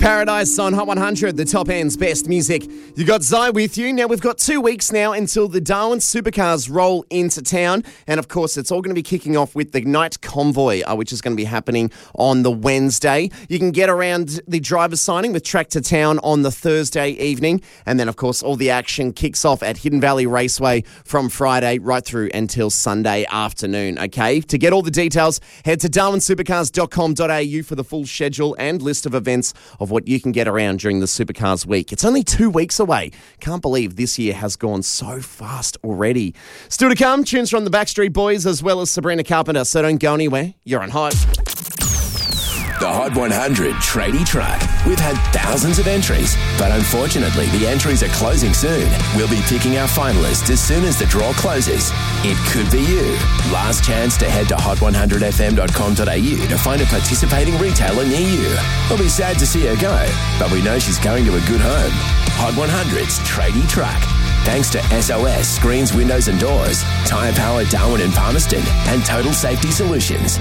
Paradise on Hot 100, the top end's best music. You got Zai with you. Now, we've got 2 weeks now until the Darwin Supercars roll into town. And, of course, it's all going to be kicking off with the Night Convoy, which is going to be happening on the Wednesday. You can get around the driver's signing with Track to Town on the Thursday evening. And then, of course, all the action kicks off at Hidden Valley Raceway from Friday right through until Sunday afternoon, okay? To get all the details, head to darwinsupercars.com.au for the full schedule and list of events of what you can get around during the Supercars week. It's only 2 weeks away. Can't believe this year has gone so fast already. Still to come, tunes from the Backstreet Boys as well as Sabrina Carpenter. So don't go anywhere. You're on Hot. The Hot 100 Tradie Truck. We've had thousands of entries, but unfortunately the entries are closing soon. We'll be picking our finalists as soon as the draw closes. It could be you. Last chance to head to hot100fm.com.au to find a participating retailer near you. We'll be sad to see her go, but we know she's going to a good home. Hot 100's Tradie Truck. Thanks to SOS Screens, Windows and Doors, Tyre Power Darwin and Palmerston, and Total Safety Solutions.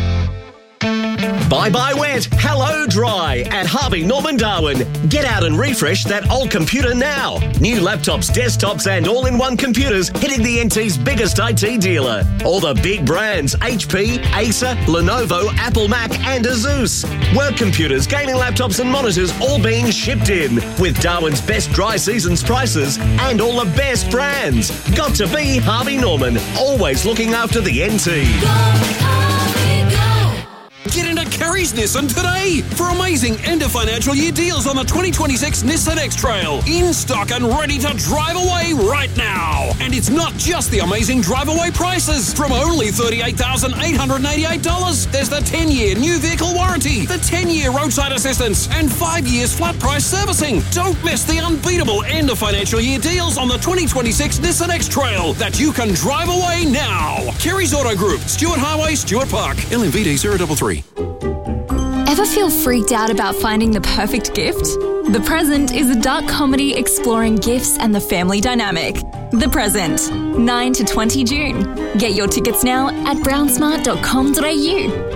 Bye-bye wet, hello dry at Harvey Norman Darwin. Get out and refresh that old computer now. New laptops, desktops and all-in-one computers hitting the NT's biggest IT dealer. All the big brands, HP, Acer, Lenovo, Apple Mac and Asus. Work computers, gaming laptops and monitors all being shipped in with Darwin's best dry seasons prices and all the best brands. Got to be Harvey Norman, always looking after the NT. Get into Kerry's Nissan today for amazing end of financial year deals on the 2026 Nissan X-Trail. In stock and ready to drive away right now. And it's not just the amazing drive away prices. From only $38,888, there's the 10-year new vehicle warranty, the 10-year roadside assistance, and 5 years flat price servicing. Don't miss the unbeatable end of financial year deals on the 2026 Nissan X-Trail that you can drive away now. Kerry's Auto Group, Stewart Highway, Stewart Park, LMVD 033. Ever feel freaked out about finding the perfect gift? The Present is a dark comedy exploring gifts and the family dynamic. The Present, 9 to 20 June. Get your tickets now at brownsmart.com.au.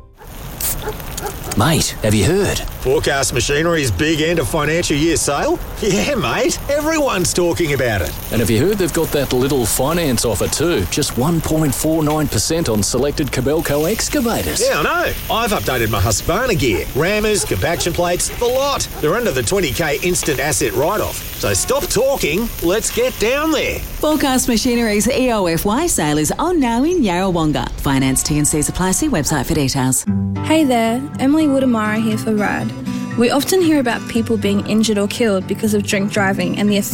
Mate, have you heard? Forecast Machinery's big end of financial year sale? Yeah, mate. Everyone's talking about it. And have you heard they've got that little finance offer too? Just 1.49% on selected Kobelco excavators. Yeah, I know. I've updated my Husqvarna gear. Rammers, compaction plates, the lot. They're under the 20k instant asset write-off. So stop talking. Let's get down there. Forecast Machinery's EOFY sale is on now in Yarrawonga. Finance T&Cs apply. See website for details. Hey there, Emily Woodamara here for RAD. We often hear about people being injured or killed because of drink driving and the